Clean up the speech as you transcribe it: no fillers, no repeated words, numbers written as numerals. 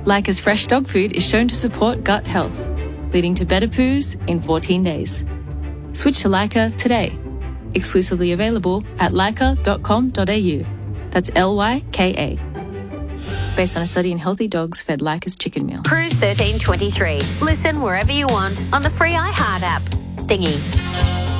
Lyca's fresh dog food is shown to support gut health, leading to better poos in 14 days. Switch to Lyca today. Exclusively available at lyca.com.au. That's Lyka. Based on a study in healthy dogs fed Lyca's chicken meal. Cruise 1323. Listen wherever you want on the free iHeart app. Thingy.